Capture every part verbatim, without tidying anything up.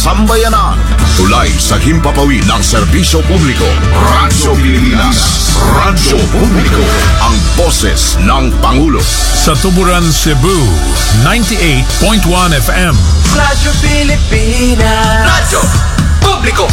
sambayanan. Tulay sa himpapawid ng serbisyo publiko. Radyo Pilipinas. Radyo Publiko. Ang boses ng Pangulo. Sa Tuburan, Cebu, ninety-eight point one F M. Radyo Pilipinas. Radyo Publiko.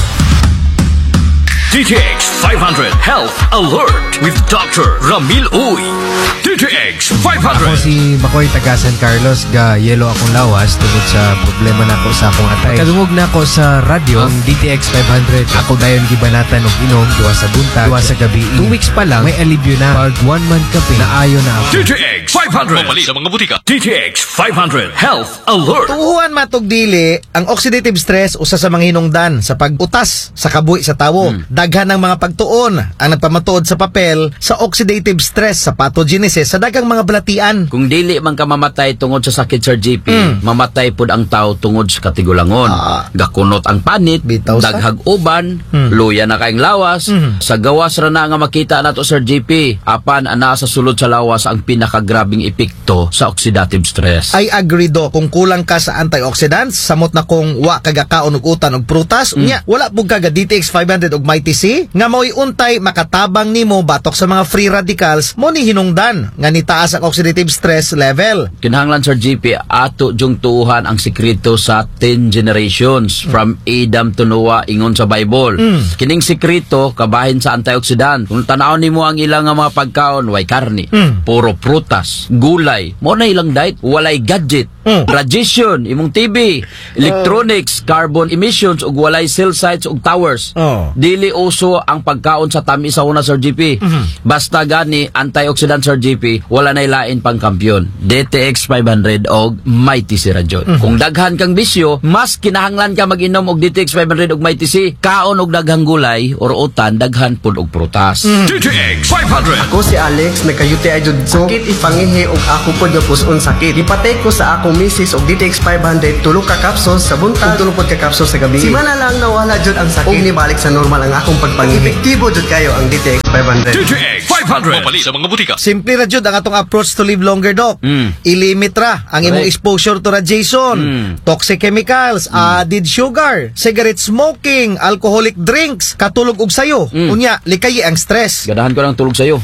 D T X five hundred Health Alert with Doctor Ramil Uy. D T X five hundred. Ako si Bakoy taga San Carlos, ga yelo akong lawas tungod sa problema na ako sa akong atay. Kadungog na ako sa radyo ang D T X five hundred. Ako dayon gibanatan og inom duwa sa buntag, duwa sa gabi. Two weeks pa lang may alibyo na. Pag one month kape na ayo na ako. D T X five hundred. Mamali sa mga butika. D T X five hundred Health Alert. Tuhuan matog dili ang oxidative stress usa sa mga hinungdan sa pag-utas sa kabuhi sa tawo. Hmm. Daghan ng mga pagtuon ang nagpamatuod sa papel sa oxidative stress sa pathogenesis sa daghang mga balatian. Kung dili man ka mamatay tungod sa sakit, Sir G P, mm. mamatay pud ang tao tungod sa katigulangon. Ah. Gakunot ang panit, bitaw daghag uban, mm. luya na kaing lawas. Mm. Sa gawas ra na nga makita nato, Sir G P, apan ana sa sulod sa lawas ang pinakagrabing epekto sa oxidative stress. I agree do. Kung kulang ka sa antioxidants, samot na kung wa kagakaon og utan og prutas, mm. unya wala pud kaga D T X five hundred og Mighty C nga mao'y untay makatabang nimo batok sa mga free radicals mo ni hinungdan nga nitaas ang oxidative stress level. Kinahanglan, Sir G P, ato jung tuuhan ang sikreto sa ten generations mm. from Adam to Noah ingon sa Bible. Mm. Kining sikreto kabahin sa antioxidant. Kung tanaw nimo ang ilang nga mga pagkaon, way karni, mm. puro prutas, gulay, mo na ilang diet, walay gadget. Mm. Radiation, imong T V, electronics, uh, carbon emissions ug walay cell sites ug towers. Oh. Dili uso ang pagkaon sa tamis sa una, Sir G P. Mm-hmm. Basta gani antioxidant, Sir G P, wala nay lain pang kampiyon. D T X five hundred og Mighty C ra jud. Mm-hmm. Kung daghan kang bisyo, mas kinahanglan ka mag-inom og D T X five hundred og Mighty C. Kaon og daghang gulay or utan, daghan pud og prutas. Mm-hmm. D T X five hundred. Ako si Alex, nagka-U T I jud ko. Sakit ipangihi og ako pud nga puson sakit. Ipatay ko sa akong misis og D T X five hundred, tulo ka capsules sa buntag, tulo pod ka capsules sa gabi. Si mana lang nawala jud ang sakit. Og nibalik sa normal ang akong pagpangihi. Epektibo jud kayo ang D T X five hundred. D T X five hundred. Mamali sa mga butika. Simple ra jud ang atong approach to live longer, Doc. Mm. Ilimit ra ang imong exposure to radiation, mm. toxic chemicals, mm. added sugar, cigarette smoking, alcoholic drinks, katulog og sayo. Mm. Unya, likayi ang stress. Ganahan ko ng tulog sayo.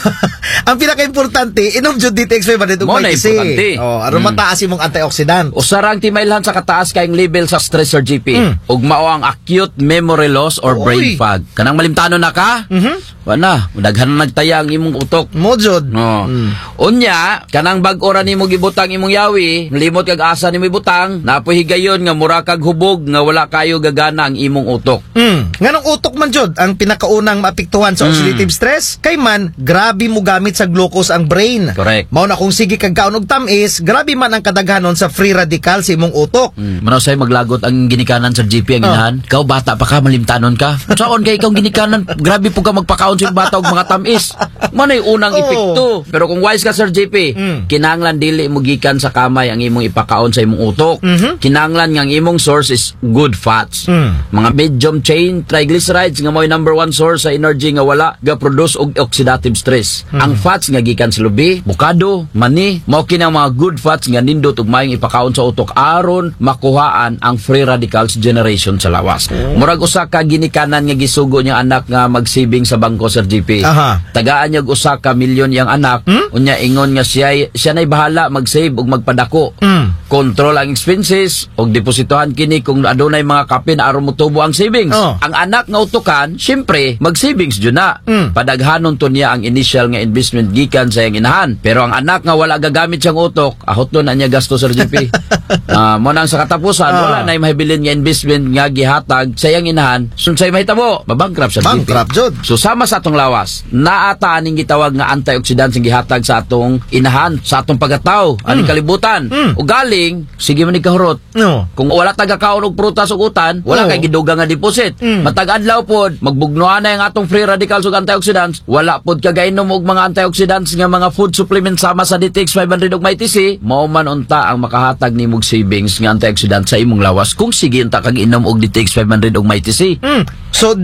Ang pinaka-importante, inom jud D T X five hundred og Mighty C. Oh, aron mm. mataas imong antioxidant. Usarang timailhan sa kataas kayong level sa stress, Sir G P. Mm. Ug mao ang acute memory loss or Oy. brain fog. Kanang malimtanon na ka? Mm-hmm. Wala, daghan na nagtaya ang imong utok. Mo jud. No. Mm. Unya, kanang bag-o ra nimo gibutang imong yawi, limot kag asa nimo ibutang, napoy higayon nga mura kag hubog nga wala kayo gagana ang imong utok. Mm. Nganong utok man jud ang pinakaunang maapektuhan sa oxidative mm. stress? Kay man grabe mo gamit sa glucose ang brain. Correct. Mao na kung sige kag kaon og tamis, grabe man ang kadaghanon sa free radical sa imong utok. Mm. Manaw say maglagot ang ginikanan sa G P ang inahan. Oh. Ikaw bata pa ka, malimtanon ka. Saon kay ikaw ginikanan, grabe po ka magpakaon sa bata og mga tamis. Manay unang oh. epekto. Pero kung wise ka, Sir G P, mm. kinahanglan dili mo gikan sa kamay ang imong ipakaon sa imong utok. Mm-hmm. Kinahanglan nga ang imong source is good fats. Mm. Mga medium chain triglycerides nga mo'y number one source sa energy nga wala ga produce og oxidative stress. Mm. Ang fats nga gikan sa lubi, bukado, mani, mao kini ang mga good fats nga nindot og maayong ipakaon sa utok aron makuhaan ang free radicals generation sa lawas. Mm. Murag usa ka ginikanan nga gisugo niya anak nga mag-saving sa bangko, Sir G P. Aha. Tagaan niya usa ka milyon yang anak, hmm? unya ingon nga siya siya nay bahala mag-save ug magpadako. Hmm. Control ang expenses og depositohan kini kung adunay mga kape na aron motubo ang savings. Oh. Ang anak nga utukan, syempre mag-savings jud na. Hmm. Padaghanon to niya ang initial nga investment gikan sa iyang inahan. Pero ang anak nga wala gagamit siyang utok, ahot don na niya gasto, Sir G P. uh, mo nang sa katapusan, oh. wala nay mahibilin nga investment nga gihatag sa iyang inahan, sunsay mahitabo, mabankrupt sa G P. Bankrupt jud. So sama sa atong lawas, naata aning gitawag nga antioxidants ang gihatag sa atong inahan, sa atong pagkatao, mm. aning kalibutan. Mm. O galing, sige man igahurot. No. Kung wala taga-kaon og prutas ug utan, wala no. kay gidugang nga deposit. Mm. Matag-adlaw pod, magbugnoan na ang atong free radicals ug antioxidants, wala pod kagainom og mga antioxidants nga mga food supplements sama sa D T X five hundred ug Mighty C, mao man unta ang makahatag nimo og savings nga antioxidants sa imong lawas kung sige unta kag inom og D T X five hundred ug Mighty C. Mm. So, Doc,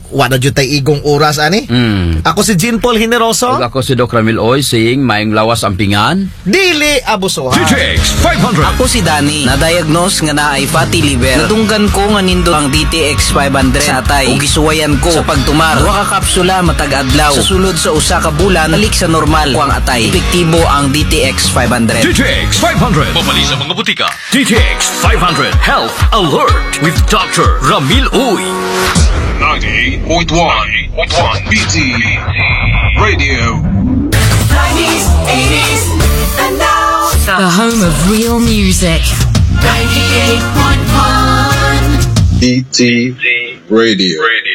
wala jud tay igong oras ani. Mm. Ako si Jean Paul Generoso. Ug ako si Doc Ramil Oy saying maayong lawas ang pingan. Dili abusohan. D T X five hundred. Ako si Danny, na-diagnose nga naay fatty liver. Nadunggan ko nga nindo ang D T X five hundred sa atay ug gisuwayan ko sa pagtumar. Duha ka kapsula matag adlaw. Sa sulod sa usa ka bulan, balik sa normal ko ang atay. Epektibo ang D T X five hundred. D T X five hundred. Pabali sa mga butika. D T X five hundred Health Alert with Doctor Ramil Uy. ninety-eight point one B T Radio. nineties, eighties, and now. The home of real music. ninety-eight point one B T Radio.